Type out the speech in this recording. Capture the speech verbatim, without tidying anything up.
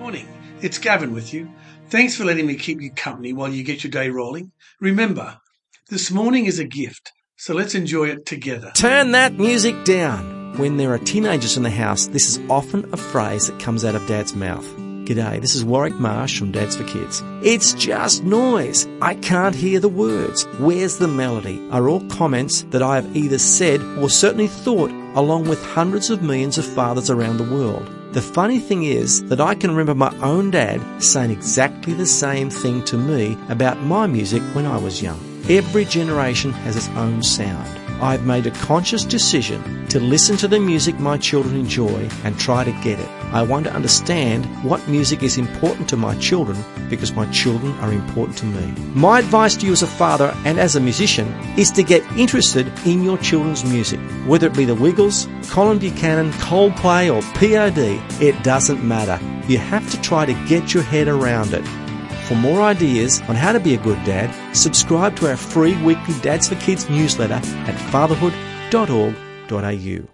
Morning, it's Gavin with you. Thanks for letting me keep you company while you get your day rolling. Remember, this morning is a gift, so let's enjoy it together. Turn that music down. When there are teenagers in the house, this is often a phrase that comes out of Dad's mouth. G'day, this is Warwick Marsh from Dads for Kids. It's just noise. I can't hear the words. Where's the melody? Are all comments that I have either said or certainly thought along with hundreds of millions of fathers around the world. The funny thing is that I can remember my own dad saying exactly the same thing to me about my music when I was young. Every generation has its own sound. I've made a conscious decision to listen to the music my children enjoy and try to get it. I want to understand what music is important to my children because my children are important to me. My advice to you as a father and as a musician is to get interested in your children's music. Whether it be the Wiggles, Colin Buchanan, Coldplay or P O D, it doesn't matter. You have to try to get your head around it. For more ideas on how to be a good dad, subscribe to our free weekly Dads for Kids newsletter at fatherhood dot org dot a u.